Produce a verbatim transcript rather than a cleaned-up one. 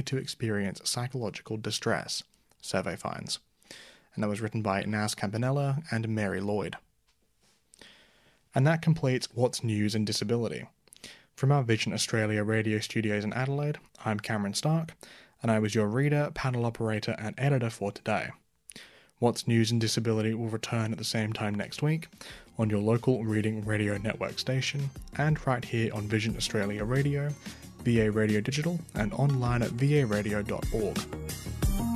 to experience psychological distress, survey finds. And that was written by Naz Campanella and Mary Lloyd. And that completes What's News in Disability. From our Vision Australia radio studios in Adelaide, I'm Cameron Stark, and I was your reader, panel operator and editor for today. What's News in Disability will return at the same time next week on your local Reading Radio Network station and right here on Vision Australia Radio, V A Radio Digital and online at v a radio dot org.